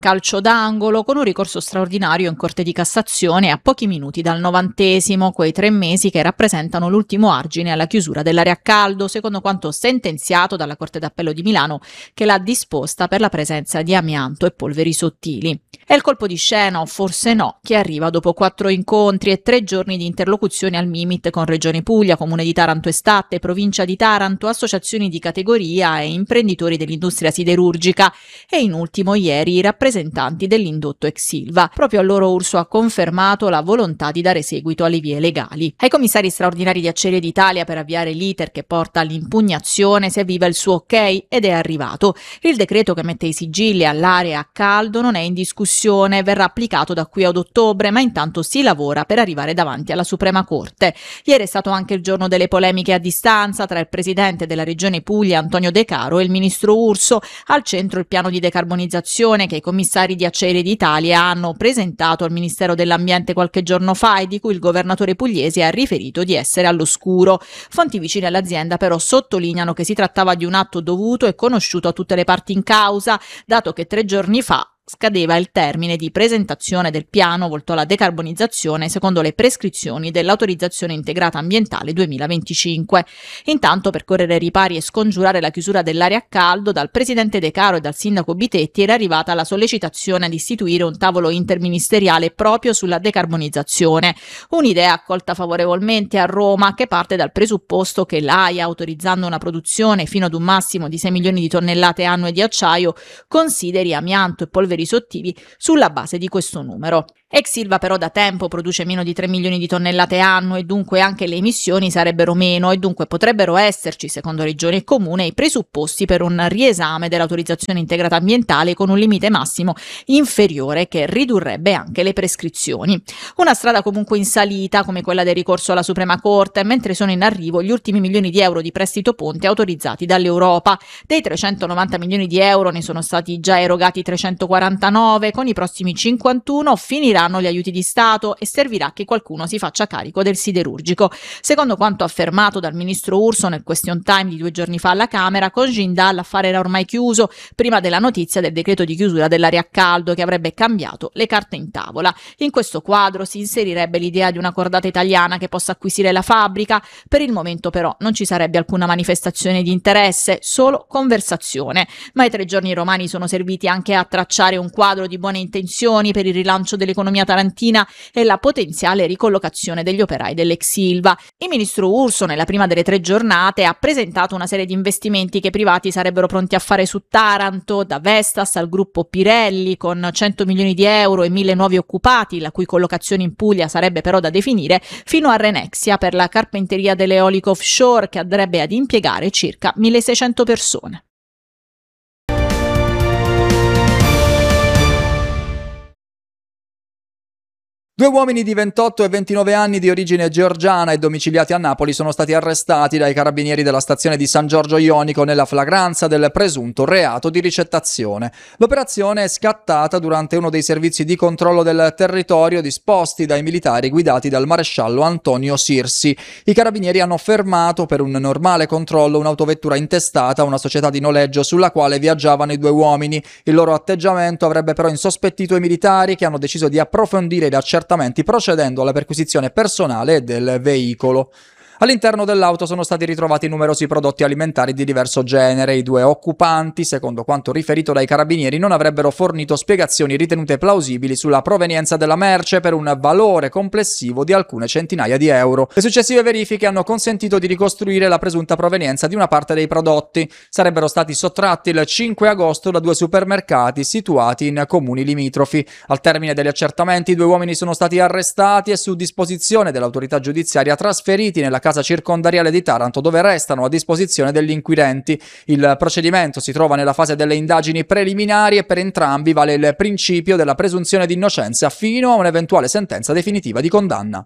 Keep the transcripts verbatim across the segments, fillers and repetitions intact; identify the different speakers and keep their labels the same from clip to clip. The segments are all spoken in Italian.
Speaker 1: calcio d'angolo con un ricorso straordinario in Corte di Cassazione a pochi minuti dal novantesimo, quei tre mesi che rappresentano l'ultimo argine alla chiusura dell'area a caldo, secondo quanto sentenziato dalla Corte d'Appello di Milano, che l'ha disposta per la presenza di amianto e polveri sottili. È il colpo di scena, o forse no, che arriva dopo quattro incontri e tre giorni di interlocuzione al Mimit con Regione Puglia, Comune di Taranto e Statte, Provincia di Taranto, associazioni di categoria e imprenditori dell'industria siderurgica e in ultimo ieri i rappresentanti dell'indotto ex Ilva. Proprio a loro Urso ha confermato la volontà di dare seguito alle vie legali. Ai commissari straordinari di Acciaierie d'Italia per avviare l'iter che porta all'impugnazione si avviva il suo ok ed è arrivato. Il decreto che mette i sigilli all'area a caldo non è in discussione, verrà applicato da qui ad ottobre, ma intanto si lavora per arrivare davanti alla Suprema Corte. Ieri è stato anche il giorno delle polemiche a distanza tra il presidente della Regione Puglia Antonio De Caro e il ministro Urso, al centro il piano di decarbonizzazione che i commissari di Acciaierie d'Italia hanno presentato al Ministero dell'Ambiente qualche giorno fa e di cui il governatore pugliese ha riferito di essere all'oscuro. Fonti vicine all'azienda però sottolineano che si trattava di un atto dovuto e conosciuto a tutte le parti in causa, dato che tre giorni fa scadeva il termine di presentazione del piano volto alla decarbonizzazione secondo le prescrizioni dell'autorizzazione integrata ambientale duemilaventicinque. Intanto, per correre ai ripari e scongiurare la chiusura dell'area a caldo, dal presidente De Caro e dal sindaco Bitetti era arrivata la sollecitazione ad istituire un tavolo interministeriale proprio sulla decarbonizzazione. Un'idea accolta favorevolmente a Roma, che parte dal presupposto che l'A I A, autorizzando una produzione fino ad un massimo di sei milioni di tonnellate annue di acciaio, consideri amianto e polveri sottili sulla base di questo numero. Ex Ilva però da tempo produce meno di tre milioni di tonnellate annue e dunque anche le emissioni sarebbero meno e dunque potrebbero esserci, secondo Regione e Comune, i presupposti per un riesame dell'autorizzazione integrata ambientale con un limite massimo inferiore che ridurrebbe anche le prescrizioni. Una strada comunque in salita come quella del ricorso alla Suprema Corte, mentre sono in arrivo gli ultimi milioni di euro di prestito ponte autorizzati dall'Europa. Dei trecentonovanta milioni di euro ne sono stati già erogati trecentoquarantanove, con i prossimi cinquantuno finiranno gli aiuti di Stato e servirà che qualcuno si faccia carico del siderurgico. Secondo quanto affermato dal ministro Urso nel question time di due giorni fa alla Camera, con Jindal l'affare era ormai chiuso prima della notizia del decreto di chiusura dell'area a caldo che avrebbe cambiato le carte in tavola. In questo quadro si inserirebbe l'idea di una cordata italiana che possa acquisire la fabbrica. Per il momento però non ci sarebbe alcuna manifestazione di interesse, solo conversazione. Ma i tre giorni romani sono serviti anche a tracciare un quadro di buone intenzioni per il rilancio dell'economia tarantina e la potenziale ricollocazione degli operai dell'ex Ilva. Il ministro Urso, nella prima delle tre giornate, ha presentato una serie di investimenti che i privati sarebbero pronti a fare su Taranto, da Vestas al gruppo Pirelli, con cento milioni di euro e mille nuovi occupati, la cui collocazione in Puglia sarebbe però da definire, fino a Renexia per la carpenteria dell'eolico offshore, che andrebbe ad impiegare circa milleseicento persone.
Speaker 2: Due uomini di ventotto e ventinove anni di origine georgiana e domiciliati a Napoli sono stati arrestati dai carabinieri della stazione di San Giorgio Ionico nella flagranza del presunto reato di ricettazione. L'operazione è scattata durante uno dei servizi di controllo del territorio disposti dai militari guidati dal maresciallo Antonio Sirsi. I carabinieri hanno fermato per un normale controllo un'autovettura intestata a una società di noleggio sulla quale viaggiavano i due uomini. Il loro atteggiamento avrebbe però insospettito i militari, che hanno deciso di approfondire gli accertamenti procedendo alla perquisizione personale del veicolo. All'interno dell'auto sono stati ritrovati numerosi prodotti alimentari di diverso genere. I due occupanti, secondo quanto riferito dai carabinieri, non avrebbero fornito spiegazioni ritenute plausibili sulla provenienza della merce per un valore complessivo di alcune centinaia di euro. Le successive verifiche hanno consentito di ricostruire la presunta provenienza di una parte dei prodotti. Sarebbero stati sottratti il cinque agosto da due supermercati situati in comuni limitrofi. Al termine degli accertamenti, i due uomini sono stati arrestati e, su disposizione dell'autorità giudiziaria, trasferiti nella casa circondariale di Taranto, dove restano a disposizione degli inquirenti. Il procedimento si trova nella fase delle indagini preliminari e per entrambi vale il principio della presunzione di innocenza fino a un'eventuale sentenza definitiva di condanna.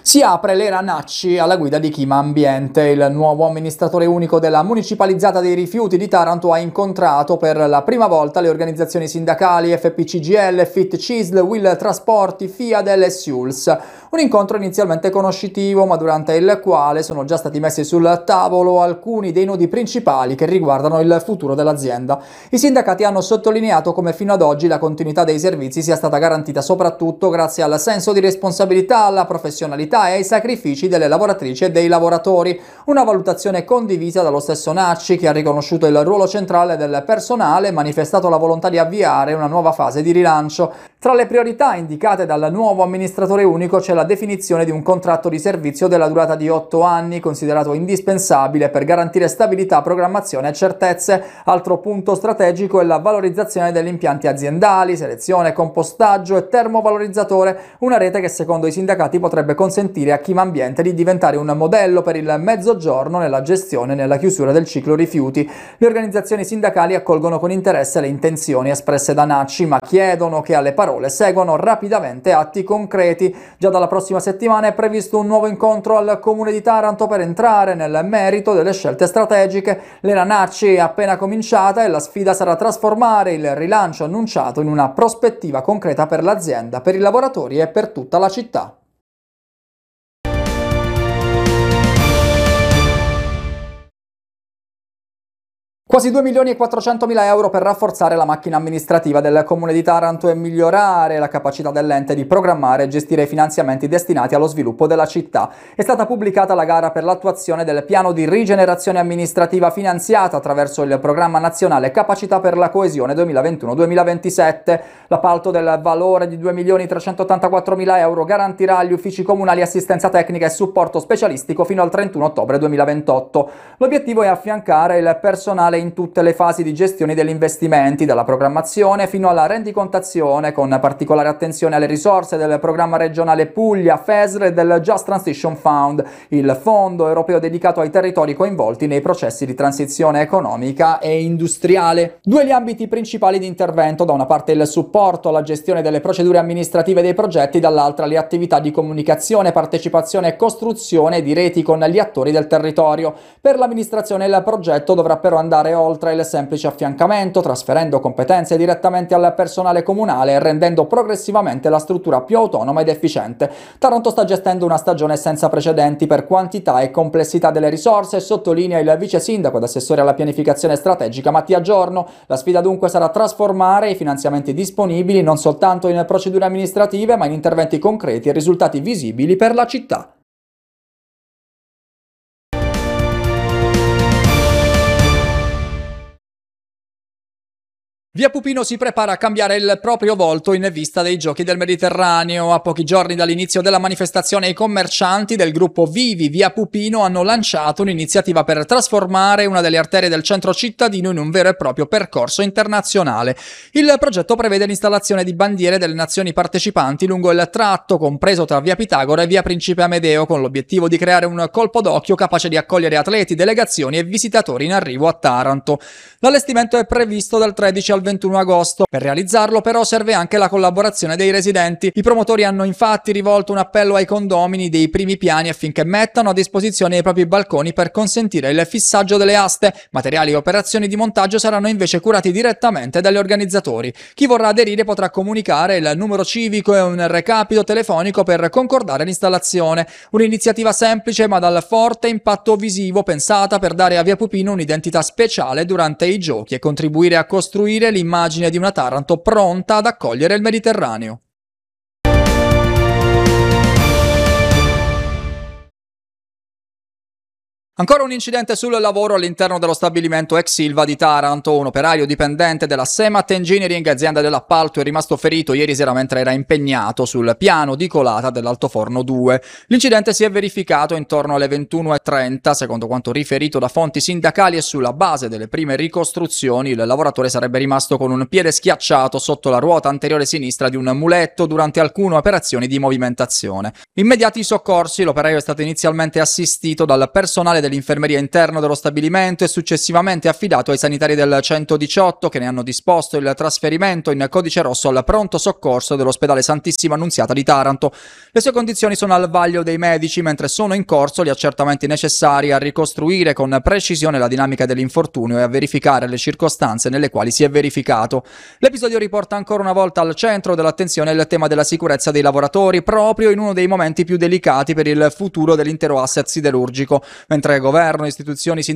Speaker 2: Si apre l'era Nacci alla guida di Chima Ambiente. Il nuovo amministratore unico della municipalizzata dei rifiuti di Taranto ha incontrato per la prima volta le organizzazioni sindacali F P C G L, Fit Cisl, Will Trasporti, Fiadel e Siuls. Un incontro inizialmente conoscitivo, ma durante il quale sono già stati messi sul tavolo alcuni dei nodi principali che riguardano il futuro dell'azienda. I sindacati hanno sottolineato come fino ad oggi la continuità dei servizi sia stata garantita soprattutto grazie al senso di responsabilità, alla professionalità e ai sacrifici delle lavoratrici e dei lavoratori, una valutazione condivisa dallo stesso Nacci, che ha riconosciuto il ruolo centrale del personale e manifestato la volontà di avviare una nuova fase di rilancio. Tra le priorità indicate dal nuovo amministratore unico c'è la definizione di un contratto di servizio della durata di otto anni, considerato indispensabile per garantire stabilità, programmazione e certezze. Altro punto strategico è la valorizzazione degli impianti aziendali, selezione, compostaggio e termovalorizzatore, una rete che secondo i sindacati potrebbe consentire a Chima Ambiente di diventare un modello per il Mezzogiorno nella gestione e nella chiusura del ciclo rifiuti. Le organizzazioni sindacali accolgono con interesse le intenzioni espresse da Nacci, ma chiedono che alle parole seguano rapidamente atti concreti. Già dalla prossima settimana è previsto un nuovo incontro al Comune di Taranto per entrare nel merito delle scelte strategiche. L'era Nacci è appena cominciata e la sfida sarà trasformare il rilancio annunciato in una prospettiva concreta per l'azienda, per i lavoratori e per tutta la città. Quasi due milioni e quattrocentomila euro per rafforzare la macchina amministrativa del Comune di Taranto e migliorare la capacità dell'ente di programmare e gestire i finanziamenti destinati allo sviluppo della città. È stata pubblicata la gara per l'attuazione del piano di rigenerazione amministrativa finanziata attraverso il programma nazionale Capacità per la coesione duemilaventuno duemilaventisette. L'appalto del valore di due milioni trecentottantaquattromila euro garantirà agli uffici comunali assistenza tecnica e supporto specialistico fino al trentuno ottobre duemilaventotto. L'obiettivo è affiancare il personale in tutte le fasi di gestione degli investimenti, dalla programmazione fino alla rendicontazione, con particolare attenzione alle risorse del programma regionale Puglia, F E S R e del Just Transition Fund, il fondo europeo dedicato ai territori coinvolti nei processi di transizione economica e industriale. Due gli ambiti principali di intervento: da una parte il supporto alla gestione delle procedure amministrative dei progetti, dall'altra le attività di comunicazione, partecipazione e costruzione di reti con gli attori del territorio. Per l'amministrazione il progetto dovrà però andare oltre il semplice affiancamento, trasferendo competenze direttamente al personale comunale e rendendo progressivamente la struttura più autonoma ed efficiente. Taranto sta gestendo una stagione senza precedenti per quantità e complessità delle risorse, sottolinea il vice sindaco ed assessore alla pianificazione strategica Mattia Giorno. La sfida dunque sarà trasformare i finanziamenti disponibili non soltanto in procedure amministrative, ma in interventi concreti e risultati visibili per la città. Via Pupino si prepara a cambiare il proprio volto in vista dei Giochi del Mediterraneo. A pochi giorni dall'inizio della manifestazione, i commercianti del gruppo Vivi Via Pupino hanno lanciato un'iniziativa per trasformare una delle arterie del centro cittadino in un vero e proprio percorso internazionale. Il progetto prevede l'installazione di bandiere delle nazioni partecipanti lungo il tratto compreso tra Via Pitagora e Via Principe Amedeo, con l'obiettivo di creare un colpo d'occhio capace di accogliere atleti, delegazioni e visitatori in arrivo a Taranto. L'allestimento è previsto dal tredici al ventuno agosto. Per realizzarlo però serve anche la collaborazione dei residenti. I promotori hanno infatti rivolto un appello ai condomini dei primi piani affinché mettano a disposizione i propri balconi per consentire il fissaggio delle aste. Materiali e operazioni di montaggio saranno invece curati direttamente dagli organizzatori. Chi vorrà aderire potrà comunicare il numero civico e un recapito telefonico per concordare l'installazione. Un'iniziativa semplice ma dal forte impatto visivo, pensata per dare a Via Pupino un'identità speciale durante i giochi e contribuire a costruire l'immagine di una Taranto pronta ad accogliere il Mediterraneo. Ancora un incidente sul lavoro all'interno dello stabilimento ex Silva di Taranto. Un operaio dipendente della Semat Engineering, azienda dell'appalto, è rimasto ferito ieri sera mentre era impegnato sul piano di colata dell'altoforno due. L'incidente si è verificato intorno alle ventuno e trenta. Secondo quanto riferito da fonti sindacali e sulla base delle prime ricostruzioni, il lavoratore sarebbe rimasto con un piede schiacciato sotto la ruota anteriore sinistra di un muletto durante alcune operazioni di movimentazione. Immediati i soccorsi, l'operaio è stato inizialmente assistito dal personale dell'infermeria interno dello stabilimento e successivamente affidato ai sanitari del centodiciotto, che ne hanno disposto il trasferimento in codice rosso al pronto soccorso dell'ospedale Santissima Annunziata di Taranto. Le sue condizioni sono al vaglio dei medici, mentre sono in corso gli accertamenti necessari a ricostruire con precisione la dinamica dell'infortunio e a verificare le circostanze nelle quali si è verificato. L'episodio riporta ancora una volta al centro dell'attenzione il tema della sicurezza dei lavoratori, proprio in uno dei momenti più delicati per il futuro dell'intero asset siderurgico, mentre governo, istituzioni